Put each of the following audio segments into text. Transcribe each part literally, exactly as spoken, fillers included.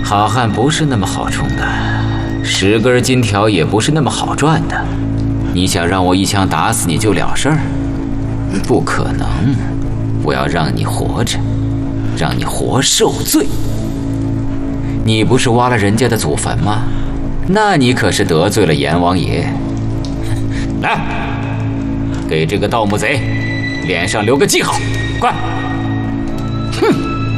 好汉不是那么好充的，十根金条也不是那么好赚的。你想让我一枪打死你就了事儿？不可能！我要让你活着，让你活受罪。你不是挖了人家的祖坟吗？那你可是得罪了阎王爷。来，给这个盗墓贼脸上留个记号，快！哼！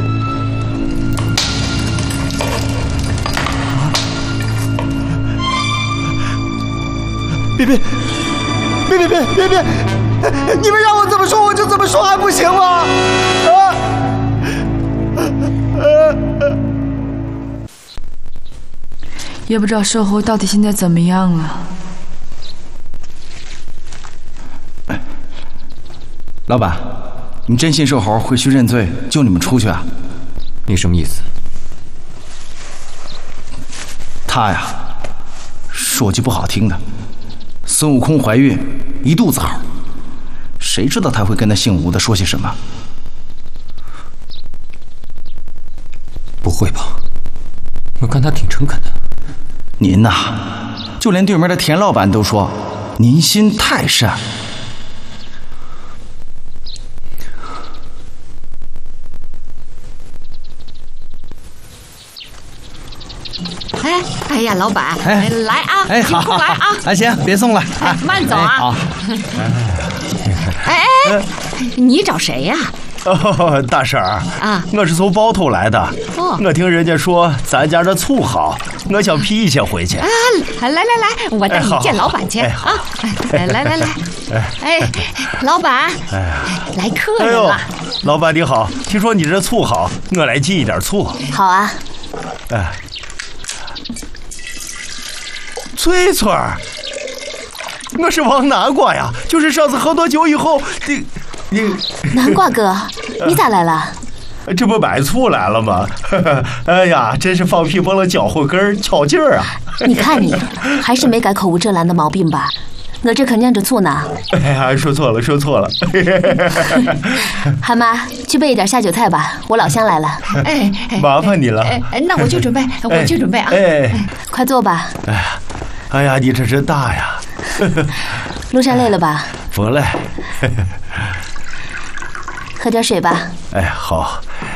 别别别别别别别！你们让我怎么说我就怎么说，还不行吗？啊！ 也不知道售后到底现在怎么样了。 老板，你真信售后会去认罪，救你们出去啊？ 你什么意思？ 他呀，说句不好听的，孙悟空怀孕一肚子好，谁知道他会跟那姓吴的说些什么？ 不会吧？我看他挺诚恳的。 您呐，就连对面的田老板都说您心太善。 哎哎呀，老板， 哎， 来啊， 哎，好， 快来啊！ 哎，行，别送了， 哎，慢走啊！ 好。 哎哎，你找谁呀？ 哦，大婶儿啊， 我是从包头来的。 哦， 我听人家说咱家这醋好，我想批一些回去。 啊，来来来，我带你见老板去啊！哎，来来来，哎，老板，来客人了。 老板你好，听说你这醋好，我来进一点醋。 好啊。 哎，翠翠儿，我是王南瓜呀，就是上次喝多酒以后，你你。 南瓜哥，你咋来了？ 这不买醋来了吗？哎呀，真是放屁崩了脚后跟，巧劲儿啊！ 你看你，还是没改口无遮拦的毛病吧？我这可酿着醋呢。 哎呀，说错了，说错了。 韩妈，去备一点下酒菜吧，我老乡来了。 哎， 麻烦你了。 哎，那我去准备，我去准备啊。 哎， 快坐吧。 哎呀，哎呀，你这真大呀！ 路上累了吧？ 不累。 喝点水吧。 哎，好。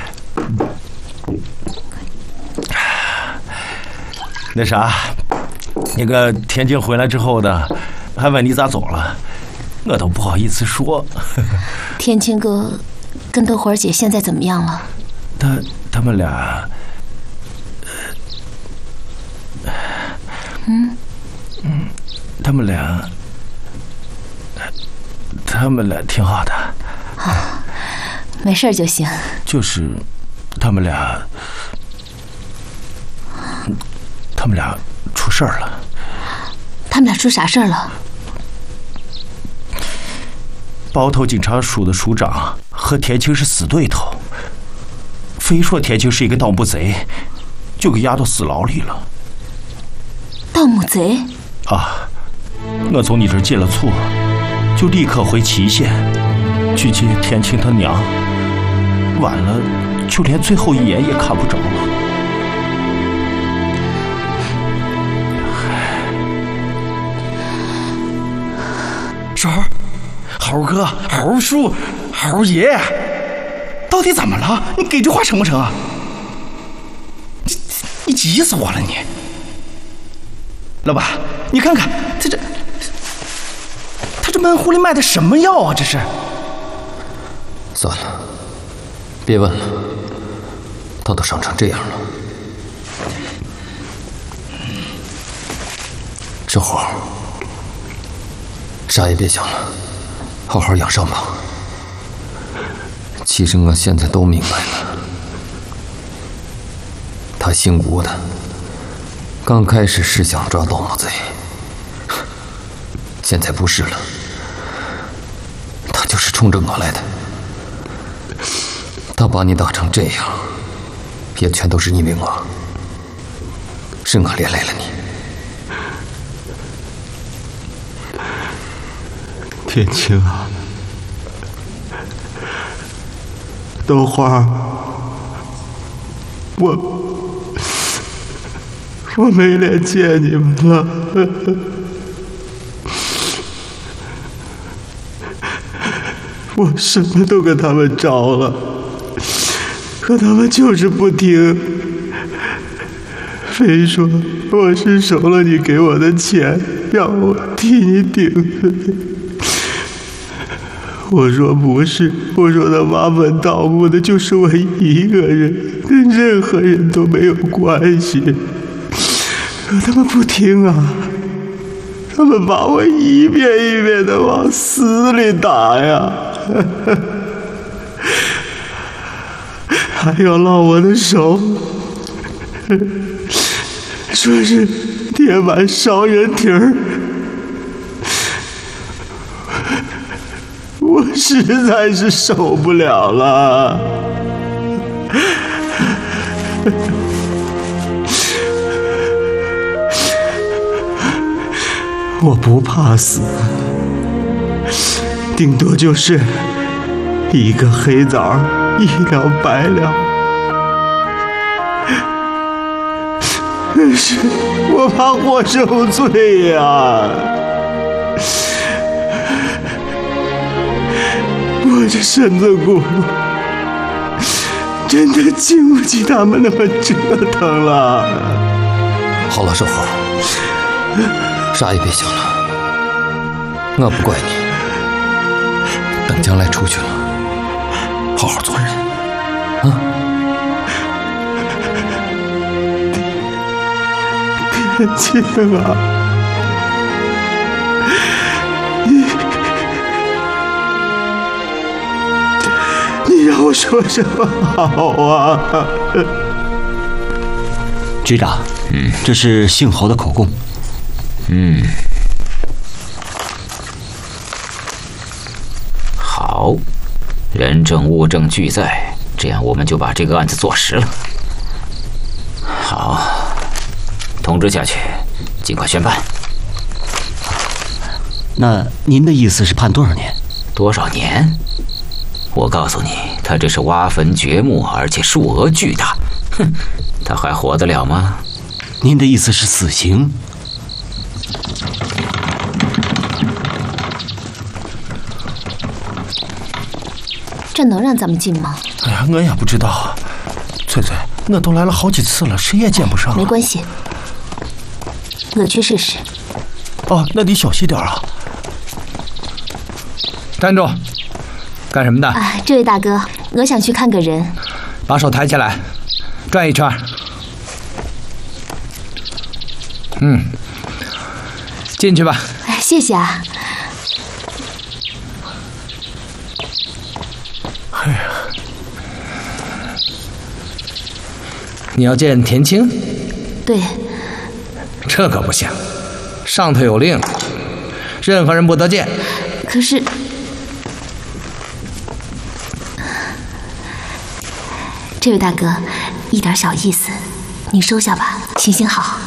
那啥，那个田静回来之后呢，还问你咋走了，我都不好意思说。 天青哥跟豆花姐现在怎么样了？ 他他们俩， 嗯嗯，他们俩，他们俩挺好的。 啊，没事就行。 就是他们俩，他们俩出事儿了。 他们俩出啥事儿了？ 包头警察署的署长和田青是死对头，非说田青是一个盗墓贼，就给押到死牢里了。 盗墓贼？ 啊，我从你这儿借了醋，就立刻回祁县去接田青他娘，晚了就连最后一眼也看不着了。 婶儿，猴哥、猴叔、猴爷，到底怎么了？你给句话成不成啊？你你急死我了你！老板，你看看他这，他这闷壶里卖的什么药啊？这是。 算了，别问了，他都伤成这样了。这活儿啥也别想了，好好养伤吧。其实我现在都明白了，他姓吴的，刚开始是想抓盗墓贼，现在不是了，他就是冲着我来的。他把你打成这样，也全都是因为我，是我连累了你。 天青啊，豆花，我我没脸见你们了。我什么都跟他们招了，可他们就是不听，非说我是收了你给我的钱，让我替你顶罪。我说不是，我说他挖坟盗墓的就是我一个人，跟任何人都没有关系。可他们不听啊，他们把我一遍一遍的往死里打呀，还要烙我的手，说是贴满烧人蹄儿。我实在是受不了了。我不怕死，顶多就是一个黑枣一两百两，可是我怕活受罪呀。我这身子骨真的经不起他们那么折腾了。 好了，寿猴，啥也别想了，我不怪你。等将来出去了，好好做人啊！ 天晴啊，让我说什么好啊？ 局长，嗯，这是姓侯的口供。 嗯，好，人证物证俱在，这样我们就把这个案子坐实了。好，通知下去，尽快宣判。 那您的意思是判多少年？ 多少年？我告诉你，他这是挖坟掘墓，而且数额巨大。哼，他还活得了吗？ 您的意思是死刑？ 这能让咱们进吗？ 哎呀，我也不知道。翠翠，我都来了好几次了，谁也见不上。 没关系，我去试试。 哦，那得小心点啊！ 站住！干什么的？ 啊，这位大哥，我想去看个人。 把手抬起来，转一圈。嗯，进去吧。 哎，谢谢啊。 哎呀，你要见田青？ 对。 这可不行，上头有令，任何人不得见。 可是。这位大哥，一点小意思，你收下吧，行行好。